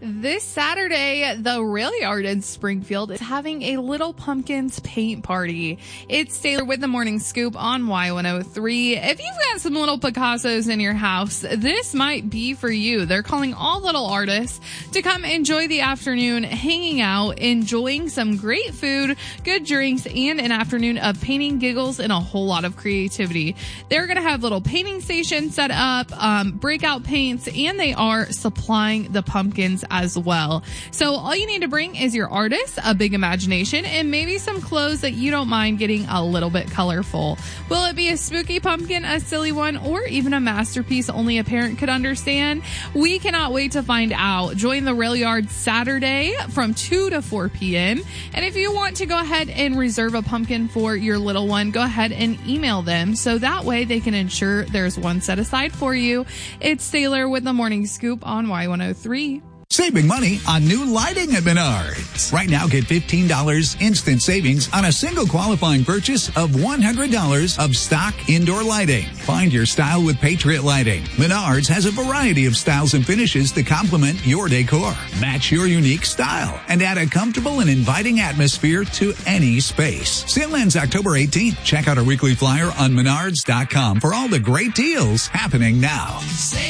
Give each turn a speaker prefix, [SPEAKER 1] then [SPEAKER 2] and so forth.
[SPEAKER 1] This Saturday, the Rail Yard in Springfield is having a Little Pumpkins paint party. It's Taylor with the Morning Scoop on Y103. If you've got some little Picassos in your house, this might be for you. They're calling all little artists to come enjoy the afternoon, hanging out, enjoying some great food, good drinks, and an afternoon of painting, giggles, and a whole lot of creativity. They're going to have little painting stations set up, breakout paints, and they are supplying the pumpkins as well. So all you need to bring is your artist, a big imagination, and maybe some clothes that you don't mind getting a little bit colorful. Will it be a spooky pumpkin, a silly one, or even a masterpiece only a parent could understand? We cannot wait to find out. Join the Rail Yard Saturday from 2 to 4 p.m. And if you want to go ahead and reserve a pumpkin for your little one, go ahead and email them so that way they can ensure there's one set aside for you. It's Taylor with the Morning Scoop on Y103.
[SPEAKER 2] Saving money on new lighting at Menards. Right now, get $15 instant savings on a single qualifying purchase of $100 of stock indoor lighting. Find your style with Patriot Lighting. Menards has a variety of styles and finishes to complement your decor. Match your unique style and add a comfortable and inviting atmosphere to any space. Sale ends October 18th. Check out our weekly flyer on Menards.com for all the great deals happening now.